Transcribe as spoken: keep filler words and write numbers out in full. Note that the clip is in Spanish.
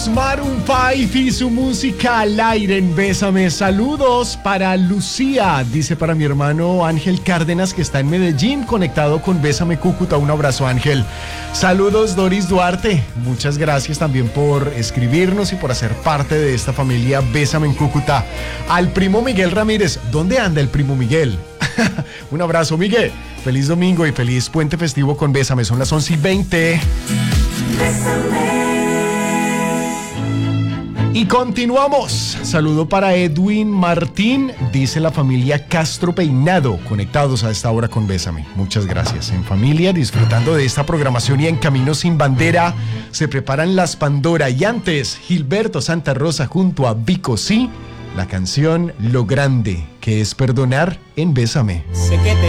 Maroon cinco y su música al aire en Bésame. Saludos para Lucía, dice para mi hermano Ángel Cárdenas, que está en Medellín conectado con Bésame Cúcuta. Un abrazo, Ángel. Saludos, Doris Duarte. Muchas gracias también por escribirnos y por hacer parte de esta familia Bésame en Cúcuta. Al primo Miguel Ramírez. ¿Dónde anda el primo Miguel? Un abrazo, Miguel. Feliz domingo y feliz puente festivo con Bésame. Son las once y veinte. Bésame. Y continuamos. Saludo para Edwin Martín, dice la familia Castro Peinado, conectados a esta hora con Bésame. Muchas gracias. En familia, disfrutando de esta programación y en Camino Sin Bandera, se preparan las Pandora. Y antes, Gilberto Santa Rosa junto a Vico Sí, la canción Lo Grande, que es perdonar en Bésame. Sé que te